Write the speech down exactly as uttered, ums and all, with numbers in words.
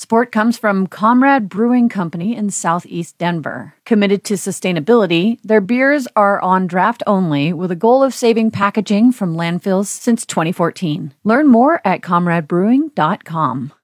Support comes from Comrade Brewing Company in Southeast Denver. Committed to sustainability, their beers are on draft only with a goal of saving packaging from landfills since twenty fourteen. Learn more at comrade brewing dot com.